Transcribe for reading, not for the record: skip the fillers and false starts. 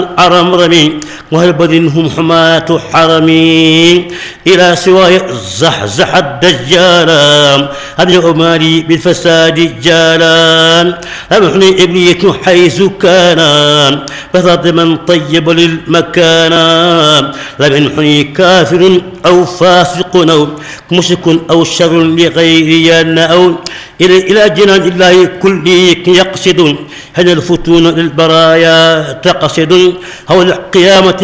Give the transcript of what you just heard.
حرم رمي وهل بدنهم حماة حرمي إلى سواي زحزح الدجال هذا أمالي بالفساد جالا أمحني إبنية حيث كان بفضل من طيب للمكان لم ينحني كافر أو فاسق أو مشرك أو شر لغيري أو إلى جنان الله كل يقصد هل الفتون للبرايا تقصد هو القيامة